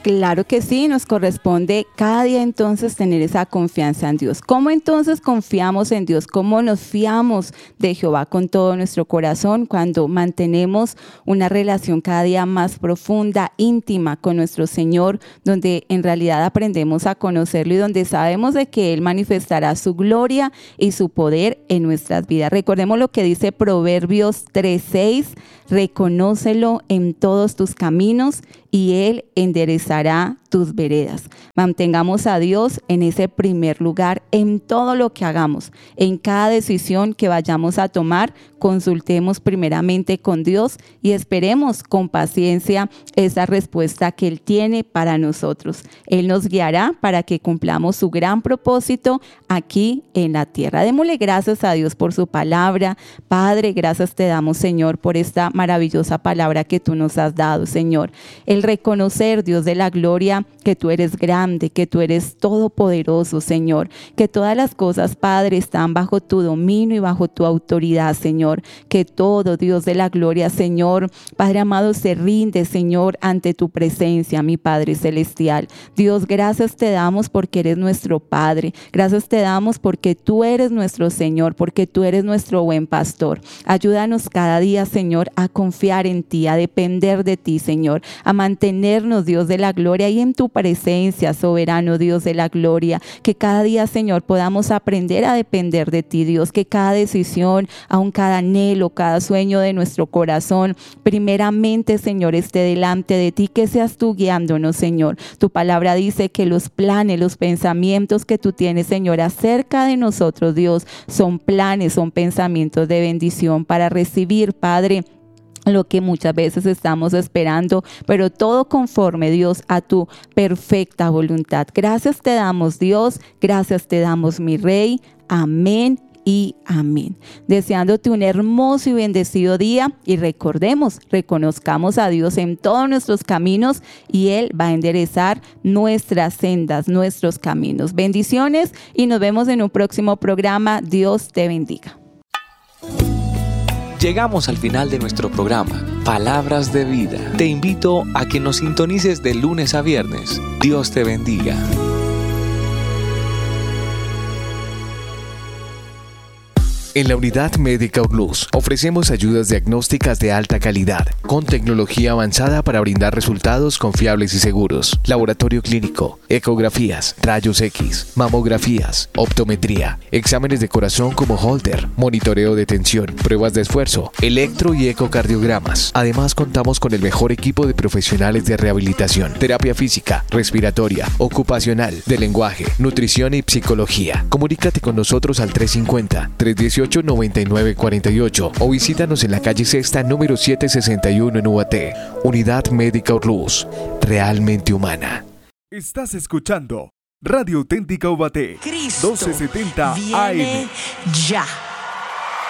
Claro que sí, nos corresponde cada día entonces tener esa confianza en Dios. ¿Cómo entonces confiamos en Dios? ¿Cómo nos fiamos de Jehová con todo nuestro corazón? Cuando mantenemos una relación cada día más profunda, íntima con nuestro Señor, donde en realidad aprendemos a conocerlo y donde sabemos de que Él manifestará su gloria y su poder en nuestras vidas. Recordemos lo que dice Proverbios 3:6, reconócelo en todos tus caminos y Él enderezará tus veredas. Mantengamos a Dios en ese primer lugar en todo lo que hagamos. En cada decisión que vayamos a tomar, consultemos primeramente con Dios y esperemos con paciencia esa respuesta que Él tiene para nosotros. Él nos guiará para que cumplamos su gran propósito aquí en la tierra. Démosle gracias a Dios por su palabra. Padre, gracias te damos, Señor, por esta maravillosa palabra que tú nos has dado, Señor. El reconocer, Dios de la gloria, que tú eres grande, que tú eres todopoderoso, Señor, que todas las cosas, Padre, están bajo tu dominio y bajo tu autoridad, Señor, que todo, Dios de la gloria, Señor, Padre amado, se rinde, Señor, ante tu presencia, mi Padre celestial. Dios, gracias te damos porque eres nuestro Padre, gracias te damos porque tú eres nuestro Señor, porque tú eres nuestro buen pastor. Ayúdanos cada día, Señor, a confiar en ti, a depender de ti, Señor, a mantenernos, Dios de la gloria, y en tu presencia, soberano Dios de la gloria, que cada día, Señor, podamos aprender a depender de ti, Dios, que cada decisión, aun cada anhelo, cada sueño de nuestro corazón, primeramente, Señor, esté delante de ti, que seas tú guiándonos, Señor. Tu palabra dice que los planes, los pensamientos que tú tienes, Señor, acerca de nosotros, Dios, son planes, son pensamientos de bendición para recibir, Padre, lo que muchas veces estamos esperando, pero todo conforme, Dios, a tu perfecta voluntad. Gracias te damos, Dios, gracias te damos, mi Rey. Amén y amén. Deseándote un hermoso y bendecido día, y reconozcamos a Dios en todos nuestros caminos y Él va a enderezar nuestras sendas, nuestros caminos. Bendiciones y nos vemos en un próximo programa. Dios te bendiga. Llegamos al final de nuestro programa, Palabras de Vida. Te invito a que nos sintonices de lunes a viernes. Dios te bendiga. En la Unidad Médica Urlús ofrecemos ayudas diagnósticas de alta calidad, con tecnología avanzada para brindar resultados confiables y seguros. Laboratorio clínico, ecografías, rayos X, mamografías, optometría, exámenes de corazón como Holter, monitoreo de tensión, pruebas de esfuerzo, electro y ecocardiogramas. Además, contamos con el mejor equipo de profesionales de rehabilitación, terapia física, respiratoria, ocupacional, de lenguaje, nutrición y psicología. Comunícate con nosotros al 350-318-9948 o visítanos en la calle Sexta número 761 en Ubaté. Unidad Médica Urlús, realmente humana. Estás escuchando Radio Auténtica Ubaté, 1270 AM. Ya.